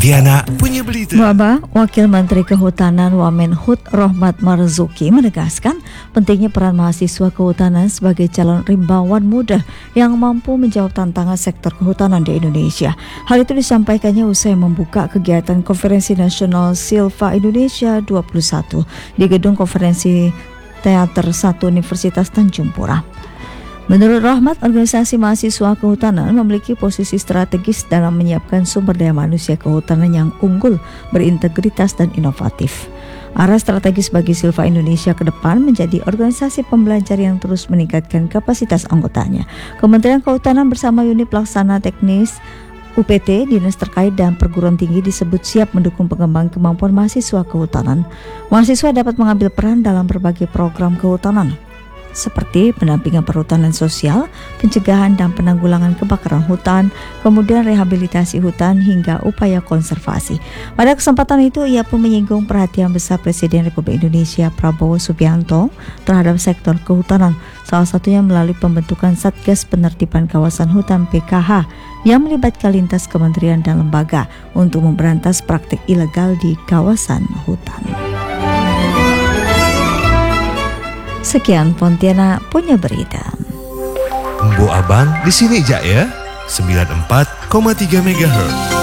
Pontianak punya berita. Wabah, Wakil Menteri Kehutanan Wamenhut Rohmat Marzuki menegaskan pentingnya peran mahasiswa kehutanan sebagai calon rimbawan muda yang mampu menjawab tantangan sektor kehutanan di Indonesia. Hal itu disampaikannya usai membuka kegiatan Konferensi Nasional Silva Indonesia 21 di Gedung Konferensi Teater 1 Universitas Tanjung Pura. Menurut Rohmat, organisasi mahasiswa kehutanan memiliki posisi strategis dalam menyiapkan sumber daya manusia kehutanan yang unggul, berintegritas dan inovatif. Arah strategis bagi Silva Indonesia ke depan menjadi organisasi pembelajar yang terus meningkatkan kapasitas anggotanya. Kementerian Kehutanan bersama unit pelaksana teknis UPT, dinas terkait dan perguruan tinggi disebut siap mendukung pengembangan kemampuan mahasiswa kehutanan. Mahasiswa dapat mengambil peran dalam berbagai program kehutanan, seperti pendampingan perhutanan sosial, pencegahan dan penanggulangan kebakaran hutan, kemudian rehabilitasi hutan hingga upaya konservasi. Pada kesempatan itu, ia pun menyinggung perhatian besar Presiden Republik Indonesia Prabowo Subianto terhadap sektor kehutanan, salah satunya melalui pembentukan Satgas Penertiban Kawasan Hutan PKH yang melibatkan lintas kementerian dan lembaga untuk memberantas praktik ilegal di kawasan hutan. Sekian Pontianak punya berita. Mbo Abang di sini aja ya. 94,3 MHz.